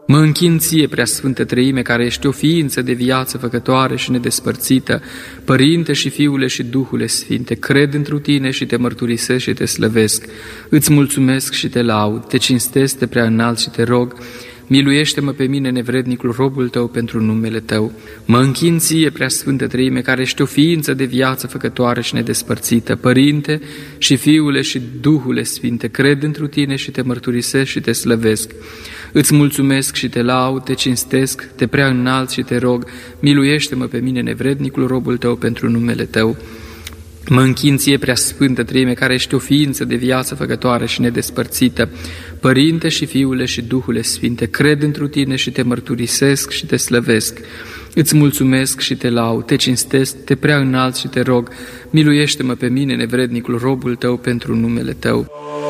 Mă închin ție, Preasfântă Treime, care ești o ființă de viață făcătoare și nedespărțită, Părinte și Fiule și Duhule Sfinte, cred întru tine și te mărturisesc și te slăvesc. Îți mulțumesc și te laud, te cinstesc, te preaînalt și te rog, miluiește-mă pe mine, nevrednicul, robul tău, pentru numele tău. Mă închin ție, Preasfântă Treime, care ești o ființă de viață făcătoare și nedespărțită, Părinte și Fiule și Duhule Sfinte, cred întru tine și te mărturisesc și te slăvesc. Îți mulțumesc și te laud, te cinstesc, te preaînalt și te rog, miluiește-mă pe mine, nevrednicul, robul tău, pentru numele tău. Mă închin ție, Preasfântă Treime, care ești o ființă de viață făcătoare și nedespărțită, Părinte și Fiule și Duhule Sfinte, cred întru tine și te mărturisesc și te slăvesc. Îți mulțumesc și te laud, te cinstesc, te preaînalt și te rog, miluiește-mă pe mine, nevrednicul, robul tău, pentru numele tău.